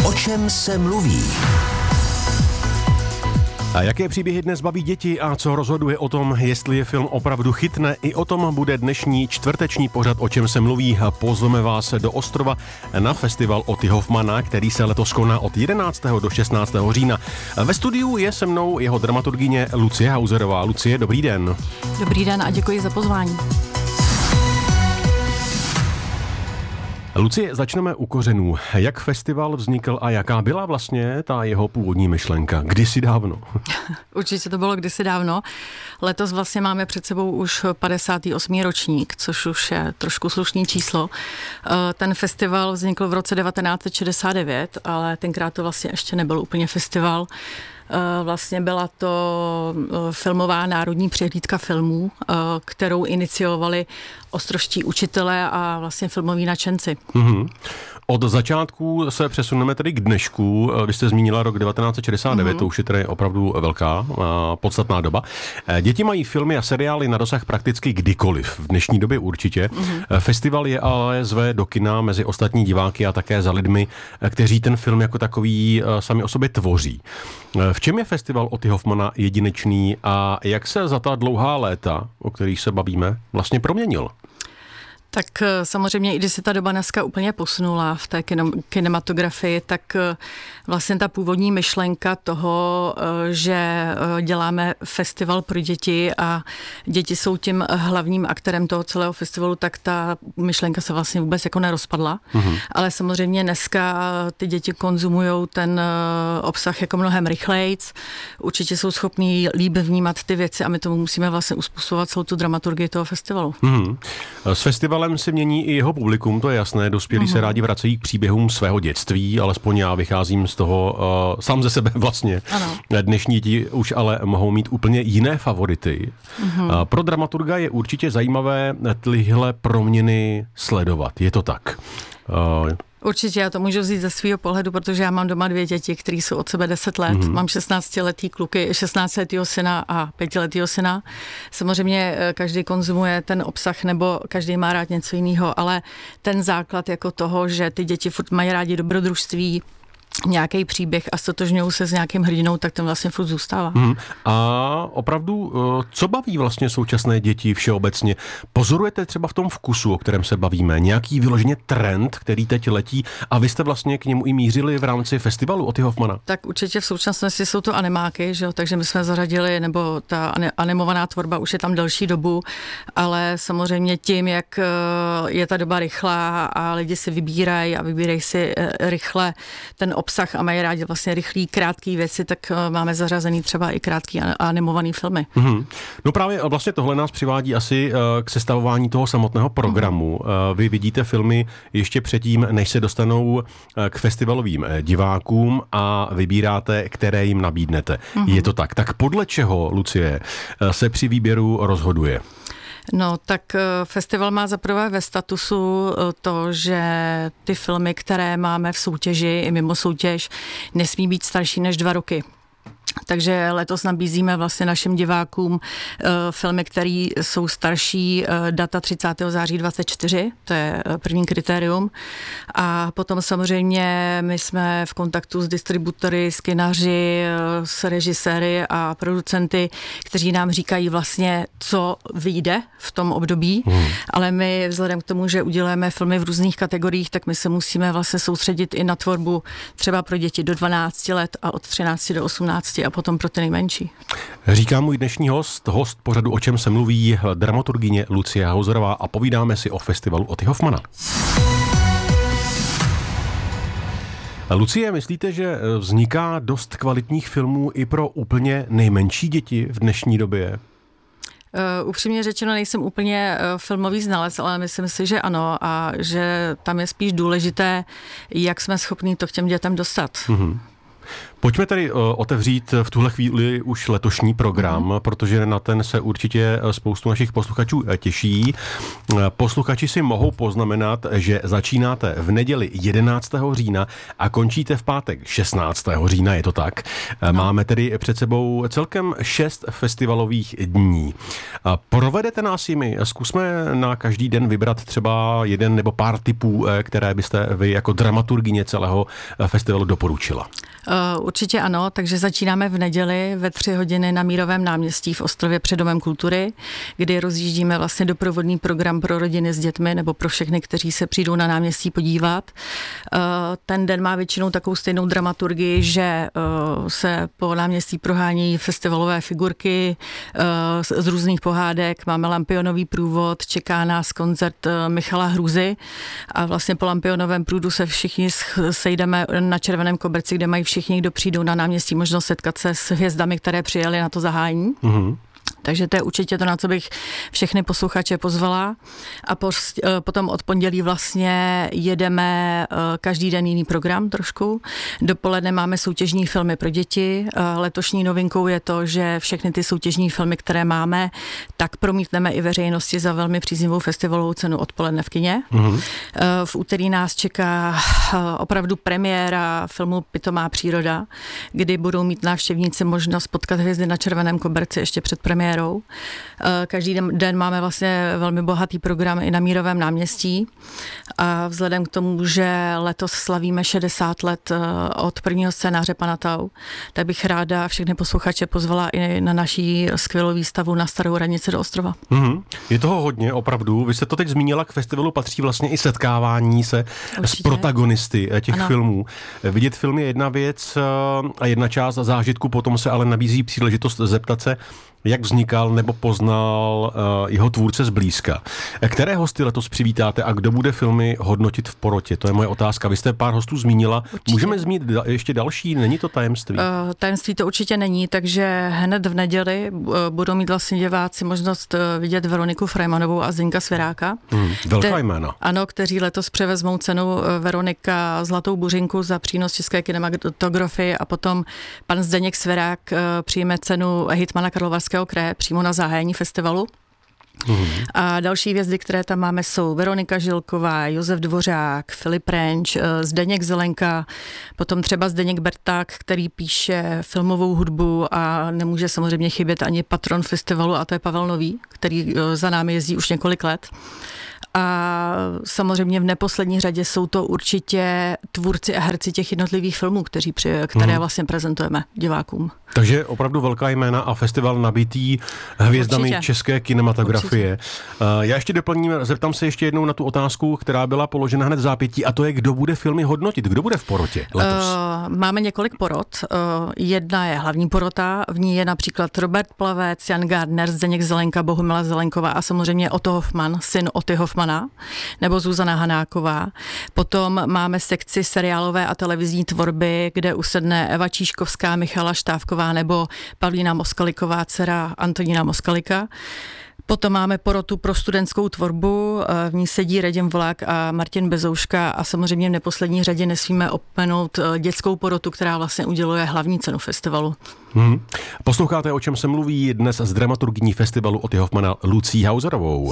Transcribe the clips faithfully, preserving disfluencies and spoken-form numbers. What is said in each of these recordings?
O čem se mluví? A jaké příběhy dnes baví děti a co rozhoduje o tom, jestli je film opravdu chytne, i o tom bude dnešní čtvrteční pořad O čem se mluví. Pozveme vás do Ostrova na festival Otty Hoffmana, který se letos koná od jedenáctého do šestnáctého října. Ve studiu je se mnou jeho dramaturgyně Lucie Hauserová. Lucie, dobrý den. Dobrý den a děkuji za pozvání. Lucie, začneme u kořenů. Jak festival vznikl a jaká byla vlastně ta jeho původní myšlenka? Kdysi dávno. Určitě to bylo kdysi dávno. Letos vlastně máme před sebou už padesátý osmý ročník, což už je trošku slušný číslo. Ten festival vznikl v roce devatenáct set šedesát devět, ale tenkrát to vlastně ještě nebyl úplně festival. Vlastně byla to filmová národní přehlídka filmů, kterou iniciovali ostrovští učitelé a vlastně filmoví nadšenci. Mm-hmm. Od začátku se přesuneme tedy k dnešku. Vy jste zmínila rok devatenáct set šedesát devět, mm-hmm. to už je tedy opravdu velká, podstatná doba. Děti mají filmy a seriály na dosah prakticky kdykoliv. V dnešní době určitě. Mm-hmm. Festival je ale zve do kina mezi ostatní diváky a také za lidmi, kteří ten film jako takový sami o sobě tvoří. V čem je festival Otty Hoffmana jedinečný a jak se za ta dlouhá léta, o kterých se bavíme, vlastně proměnil? Tak samozřejmě, i když se ta doba dneska úplně posunula v té kinematografii, tak vlastně ta původní myšlenka toho, že děláme festival pro děti a děti jsou tím hlavním aktérem toho celého festivalu, tak ta myšlenka se vlastně vůbec jako nerozpadla. Mm-hmm. Ale samozřejmě dneska ty děti konzumujou ten obsah jako mnohem rychlejc. Určitě jsou schopní líp vnímat ty věci a my tomu musíme vlastně uspůsobovat celou tu dramaturgii toho festivalu. Mm-hmm. S festivalem se mění i jeho publikum, to je jasné. Dospělí mm-hmm. se rádi vracejí k příběhům svého dětství, alespoň já vycházím z toho uh, sám ze sebe vlastně. Ano. Dnešní děti už ale mohou mít úplně jiné favority. Mm-hmm. Uh, pro dramaturga je určitě zajímavé tyhle proměny sledovat. Je to tak? Uh, Určitě, já to můžu vzít ze svého pohledu, protože já mám doma dvě děti, které jsou od sebe deset let. Mm-hmm. Mám šestnáctiletý kluky, šestnáctiletýho syna a pětiletýho syna. Samozřejmě každý konzumuje ten obsah, nebo každý má rád něco jiného, ale ten základ jako toho, že ty děti furt mají rádi dobrodružství, nějaký příběh a stotožňují se s nějakým hrdinou, tak ten vlastně furt zůstává. Hmm. A opravdu, co baví vlastně současné děti všeobecně? Pozorujete třeba v tom vkusu, o kterém se bavíme, nějaký vyloženě trend, který teď letí a vy jste vlastně k němu i mířili v rámci festivalu Otty Hoffmana? Tak určitě v současnosti jsou to animáky, že jo? Takže my jsme zařadili, nebo ta animovaná tvorba už je tam delší dobu, ale samozřejmě tím, jak je ta doba rychlá a lidi si vybírají a vybírají si rychle ten obsah a mají rádi vlastně rychlý, krátký věci, tak máme zařazený třeba i krátký animovaný filmy. Mm-hmm. No právě vlastně tohle nás přivádí asi k sestavování toho samotného programu. Mm-hmm. Vy vidíte filmy ještě předtím, než se dostanou k festivalovým divákům a vybíráte, které jim nabídnete. Mm-hmm. Je to tak? Tak podle čeho, Lucie, se při výběru rozhoduje? No, tak festival má zaprvé ve statusu to, že ty filmy, které máme v soutěži i mimo soutěž, nesmí být starší než dva roky. Takže letos nabízíme vlastně našim divákům uh, filmy, které jsou starší, uh, data třicátého září dvacet čtyři, to je uh, první kritérium. A potom samozřejmě my jsme v kontaktu s distributory, s kinaři, uh, s režiséry a producenty, kteří nám říkají vlastně, co vyjde v tom období. Hmm. Ale my vzhledem k tomu, že uděláme filmy v různých kategoriích, tak my se musíme vlastně soustředit i na tvorbu třeba pro děti do dvanácti let a od třinácti do osmnácti a potom pro ty nejmenší. Říká můj dnešní host, host pořadu O čem se mluví, dramaturgyně Lucie Hauserová, a povídáme si o festivalu Otty Hoffmana. Lucie, myslíte, že vzniká dost kvalitních filmů i pro úplně nejmenší děti v dnešní době? Uh, upřímně řečeno, nejsem úplně uh, filmový znalec, ale myslím si, že ano a že tam je spíš důležité, jak jsme schopní to k těm dětem dostat. Mm-hmm. Pojďme tedy otevřít v tuhle chvíli už letošní program, mm. protože na ten se určitě spoustu našich posluchačů těší. Posluchači si mohou poznamenat, že začínáte v neděli jedenáctého října a končíte v pátek šestnáctého října, je to tak. No. Máme tedy před sebou celkem šest festivalových dní. Provedete nás jimi? Zkusme na každý den vybrat třeba jeden nebo pár tipů, které byste vy jako dramaturgyně celého festivalu doporučila. Určitě ano, takže začínáme v neděli ve tři hodiny na Mírovém náměstí v Ostrově před Domem kultury, kdy rozjíždíme vlastně doprovodný program pro rodiny s dětmi nebo pro všechny, kteří se přijdou na náměstí podívat. Ten den má většinou takovou stejnou dramaturgii, že se po náměstí prohání festivalové figurky z různých pohádek, máme Lampionový průvod, čeká nás koncert Michala Hruzy a vlastně po Lampionovém průdu se všichni sejdeme na Červeném koberci, kde mají všichni, kdo přijdou na náměstí, možnost setkat se s hvězdami, které přijeli na to zahájení. Mm-hmm. Takže to je určitě to, na co bych všechny posluchače pozvala. A po, potom od pondělí vlastně jedeme každý den jiný program trošku. Dopoledne máme soutěžní filmy pro děti. Letošní novinkou je to, že všechny ty soutěžní filmy, které máme, tak promítneme i veřejnosti za velmi příznivou festivalovou cenu odpoledne v kině. Mm-hmm. V úterý nás čeká opravdu premiéra filmu Pitomá příroda, kdy budou mít návštěvníci možnost potkat hvězdy na Červeném koberci ještě před premiérou. Každý den máme vlastně velmi bohatý program i na Mírovém náměstí a vzhledem k tomu, že letos slavíme šedesát let od prvního scénáře Pana Tau, tak bych ráda všechny posluchače pozvala i na naší skvělou výstavu na Starou radnici do Ostrova. Mm-hmm. Je toho hodně, opravdu. Vy jste to teď zmínila, k festivalu patří vlastně i setkávání se Určitě. s protagonisty těch ano. filmů. Vidět film je jedna věc a jedna část zážitku, potom se ale nabízí příležitost zeptat se, jak vznikal nebo poznal uh, jeho tvůrce zblízka. Které hosty letos přivítáte a kdo bude filmy hodnotit v porotě? To je moje otázka. Vy jste pár hostů zmínila. Určitě. Můžeme zmínit da- ještě další? Není to tajemství? Uh, tajemství to určitě není, takže hned v neděli uh, budou mít vlastně diváci možnost uh, vidět Veroniku Freimanovou a Zdeňka Svěráka. Hmm, velká Kte- jména. Ano, kteří letos převezmou cenu Veronika Zlatou buřinku za přínos české kinematografie a potom pan Zdeněk Svěrák uh, přijme cenu hejtmana Karlovarského kraje přímo na zahájení festivalu. Uhum. A další hvězdy, které tam máme, jsou Veronika Žilková, Josef Dvořák, Filip Renč, Zdeněk Zelenka, potom třeba Zdeněk Berták, který píše filmovou hudbu a nemůže samozřejmě chybět ani patron festivalu, a to je Pavel Nový, který za námi jezdí už několik let. A samozřejmě v neposlední řadě jsou to určitě tvůrci a herci těch jednotlivých filmů, kteří při, které hmm. vlastně prezentujeme divákům. Takže opravdu velká jména a festival nabitý hvězdami Určitě. české kinematografie. Určitě. Já ještě doplním, zeptám se ještě jednou na tu otázku, která byla položena hned v zápětí, a to je, kdo bude filmy hodnotit, kdo bude v porotě letos? Uh, máme několik porot. Uh, jedna je hlavní porota, v ní je například Robert Plavec, Jan Gardner, Zdeněk Zelenka, Bohumila Zelenková a samozřejmě Otto Hoffmann, syn Otty Hoffmanna, nebo Zuzana Hanáková. Potom máme sekci seriálové a televizní tvorby, kde usedne Eva Číškovská, Michala Štávková nebo Pavlína Moskaliková, dcera Antonína Moskalika. Potom máme porotu pro studentskou tvorbu, v ní sedí Radim Volák a Martin Bezouška a samozřejmě v neposlední řadě nesmíme opomenout dětskou porotu, která vlastně uděluje hlavní cenu festivalu. Hmm. Posloucháte, o čem se mluví dnes s dramaturgyní festivalu Otty Hoffmanna Lucí Hauserovou.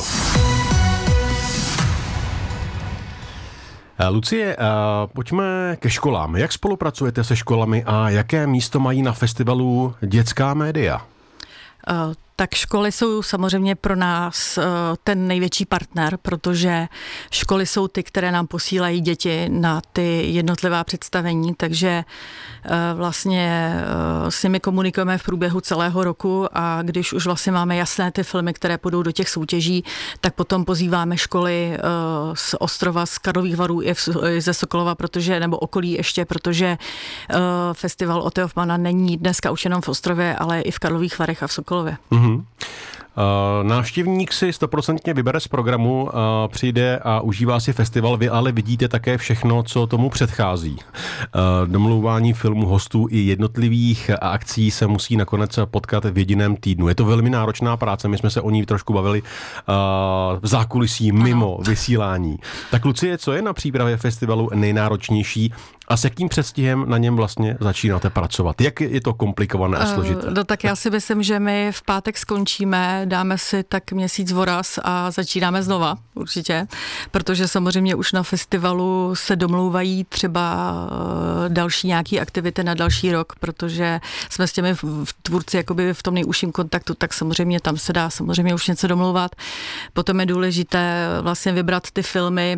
Lucie, pojďme ke školám. Jak spolupracujete se školami a jaké místo mají na festivalu dětská média? Uh. Tak školy jsou samozřejmě pro nás ten největší partner, protože školy jsou ty, které nám posílají děti na ty jednotlivá představení, takže vlastně s nimi komunikujeme v průběhu celého roku a když už vlastně máme jasné ty filmy, které půjdou do těch soutěží, tak potom pozýváme školy z Ostrova, z Karlových Varů i ze Sokolova, protože, nebo okolí ještě, protože festival Otty Hoffmanna není dneska už jenom v Ostrově, ale i v Karlových Varech a v Sokolově. Mm-hmm. Uh, návštěvník si stoprocentně vybere z programu, uh, přijde a užívá si festival, vy ale vidíte také všechno, co tomu předchází. Uh, domlouvání filmů, hostů i jednotlivých akcí se musí nakonec potkat v jediném týdnu. Je to velmi náročná práce, my jsme se o ní trošku bavili uh, v zákulisí mimo ano. vysílání. Tak Lucie, co je na přípravě festivalu nejnáročnější A s jakým předstihem na něm vlastně začínáte pracovat? Jak je to komplikované a složité? No tak já si myslím, že my v pátek skončíme, dáme si tak měsíc voraz a začínáme znova, určitě, protože samozřejmě už na festivalu se domlouvají třeba další nějaký aktivity na další rok, protože jsme s těmi tvůrci jakoby v tom nejužším kontaktu, tak samozřejmě tam se dá samozřejmě už něco domlouvat. Potom je důležité vlastně vybrat ty filmy.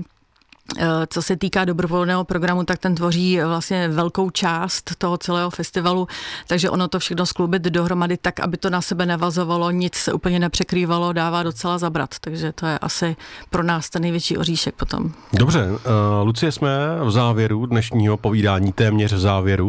Co se týká dobrovolného programu, tak ten tvoří vlastně velkou část toho celého festivalu, takže ono to všechno skloubit dohromady tak, aby to na sebe nevazovalo, nic se úplně nepřekrývalo, dává docela zabrat, takže to je asi pro nás ten největší oříšek potom. Dobře, uh, Lucie, jsme v závěru dnešního povídání, téměř v závěru. Uh,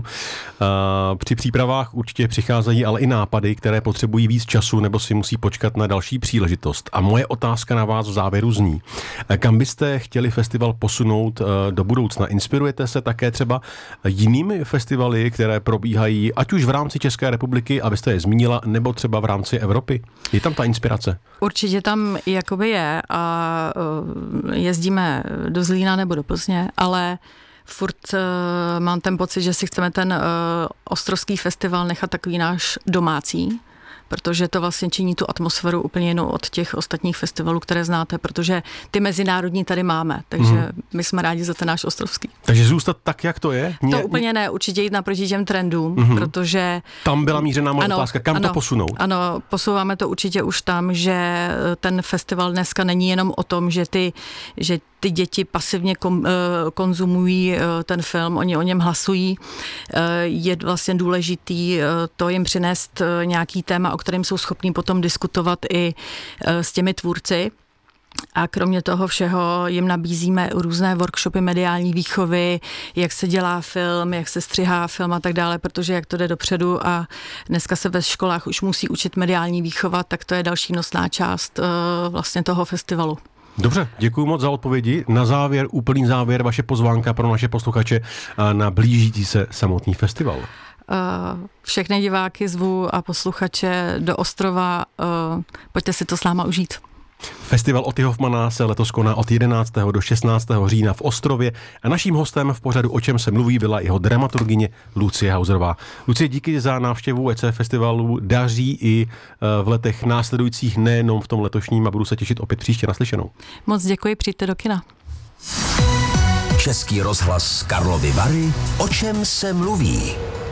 při přípravách určitě přicházejí ale i nápady, které potřebují víc času nebo si musí počkat na další příležitost. A moje otázka na vás v závěru zní, kam byste chtěli festival posunout do budoucna? Inspirujete se také třeba jinými festivaly, které probíhají, ať už v rámci České republiky, abyste je zmínila, nebo třeba v rámci Evropy? Je tam ta inspirace? Určitě tam jakoby je a jezdíme do Zlína nebo do Plzně, ale furt mám ten pocit, že si chceme ten ostrovský festival nechat takový náš domácí, protože to vlastně činí tu atmosféru úplně jinou od těch ostatních festivalů, které znáte, protože ty mezinárodní tady máme, takže mm. my jsme rádi za ten náš ostrovský. Takže zůstat tak, jak to je? Mě, to úplně ne, určitě jít naproti těm trendům, mm-hmm. protože... Tam byla mířená moje ano, otázka, kam ano, to posunout? Ano, posouváme to určitě už tam, že ten festival dneska není jenom o tom, že ty, že ty děti pasivně kom, konzumují ten film, oni o něm hlasují. Je vlastně důležitý to jim přinést nějaký téma, o kterém jsou schopní potom diskutovat i s těmi tvůrci. A kromě toho všeho jim nabízíme různé workshopy mediální výchovy, jak se dělá film, jak se střihá film a tak dále, protože jak to jde dopředu a dneska se ve školách už musí učit mediální výchova, tak to je další nosná část vlastně toho festivalu. Dobře, děkuji moc za odpovědi. Na závěr, úplný závěr, vaše pozvánka pro naše posluchače na blížící se samotný festival. Všechny diváky zvu a posluchače do Ostrova, pojďte si to s náma užít. Festival Otty Hoffmana se letos koná od jedenáctého do šestnáctého října v Ostrově a naším hostem v pořadu O čem se mluví byla jeho dramaturgyně Lucie Hauserová. Lucie, díky za návštěvu E C festivalu, daří i v letech následujících, nejenom v tom letošním, a budu se těšit opět příště. Naslyšenou. Moc děkuji, přijďte do kina. Český rozhlas Karlovy Vary, O čem se mluví.